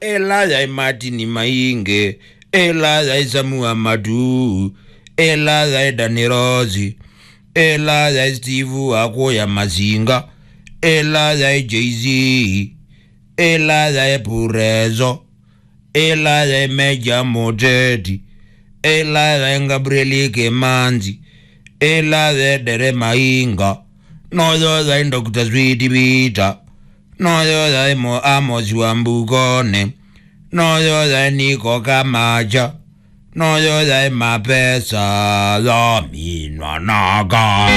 Elaza Martin Mainge, Elaza Samuel Madu, Elaza Danirozi, Elaza Steve Akoya Mazinga, Elaza Jay-Z, Elaza Purezo, Elaza Meja Mojedi, Elaza Gabrieli Kemanzi, Elaza Dere Mainga, Noza Dr. Sweetie Bita, Noza Mo Amos Wambugone, Noza Nico Kamaja, Noza Mapesa, Zomi Naga.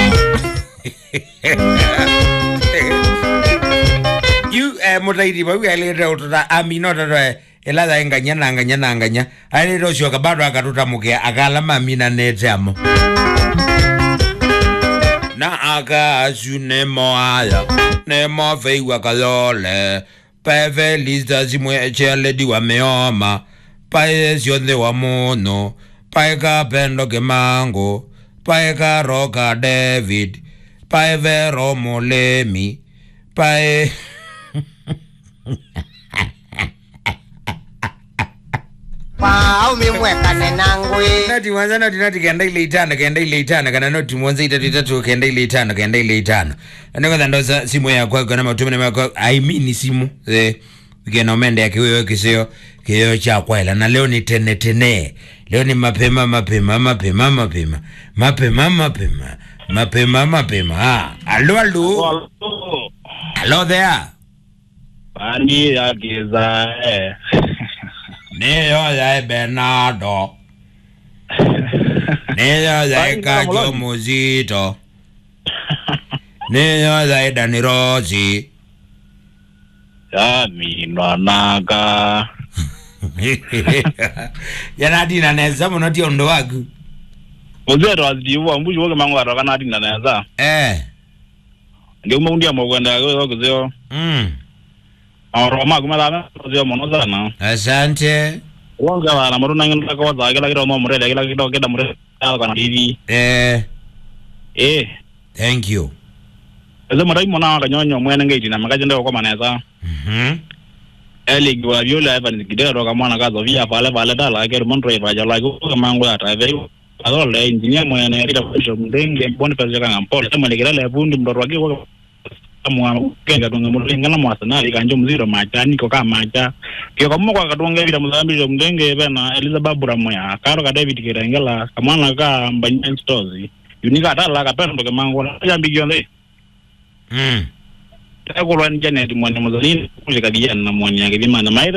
You Mutaiti, but we are later out to that. I mean, not a Elaza Nganya. I need to show about Rakatamuke, Agalama Mina Nejamo. Na aga su nemo aya nemo fei wakalole peve lista simwe chele diwa meoma pae sionde wa mono pae ka pendo ke mango pae ka roka David pae vero molemi pae Wow, mi mweka nenangwe. Nati wanza nati kenda ile itana kana noti mwanza itatu kenda ile itana. Ndiko ndandoza simu ya kwa kana matume na kwa I mean simu kigena omende yake wewe kiyo cha kwela na leo ni tene. Leo ni mapema. Hello there. Pani ya giza Neo ya Bernardo. Neo ya Kajo Muzito. Neo ya Danirozi. ya Naga. Yanadina neza munoti ondo wagu. Ozero azidiwa mbuji woke mangu aroka nadina neza. Ndio mundia mogwenda kuzio. Roma kumala kuzio monozana. Asante. Wonga bana maruna ngenda ko za kila kiro mo murele kila kiro keda murele kana TV. Thank you. Ezo marai mona kanyonyo mwene ngeti na makajende ko maneza. Eli gwa viola evan gidero kama na kazo via pale dala ke mon driver ja like ko mangu ata ve adole engineer mwene ila kusho mdenge boni pesa kanga mpole kama lekela le bundi mdoro wake ko kama kenga tunga mulinga na mwasana ikanjo mziro machani ko kama macha kio kama kwa katunga bila mzambi mdenge bena Elizabeth Buramoya karo ka David Kirengela kama na ka Banyan Stores unika ata ka pendo ke mangu na jambi gionde Takulwa Janet mwana mzalini kulika dijana na mwana yake bimana